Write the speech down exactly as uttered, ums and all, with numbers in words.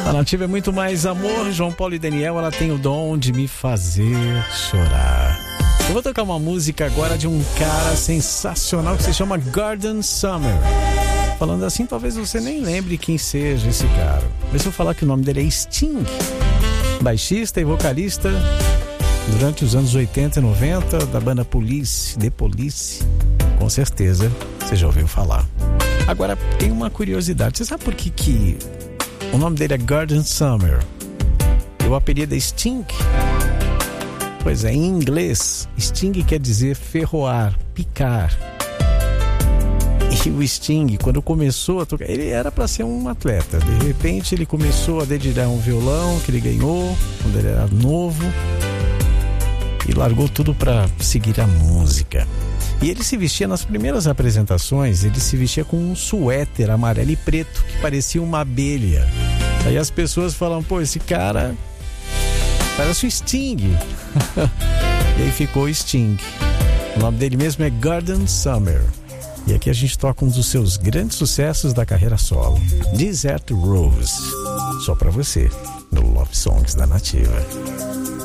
A Nativa é muito mais amor. João Paulo e Daniel, ela tem o dom de me fazer chorar. Eu vou tocar uma música agora de um cara sensacional que se chama Gordon Summer. Falando assim, talvez você nem lembre quem seja esse cara. Mas se eu falar que o nome dele é Sting, baixista e vocalista durante os anos oitenta e noventa da banda Police, The Police, com certeza você já ouviu falar. Agora, tem uma curiosidade. Você sabe por que, que o nome dele é Gordon Summer e o apelido é Sting? Pois é, em inglês, Sting quer dizer ferroar, picar. E o Sting, quando começou a tocar, ele era para ser um atleta. De repente ele começou a dedilhar um violão que ele ganhou quando ele era novo e largou tudo para seguir a música. E ele se vestia nas primeiras apresentações, ele se vestia com um suéter amarelo e preto que parecia uma abelha. Aí as pessoas falam, pô, esse cara parece o Sting. E aí ficou Sting. O nome dele mesmo é Gordon Summer. E aqui a gente toca um dos seus grandes sucessos da carreira solo, Desert Rose. Só pra você, no Love Songs da Nativa.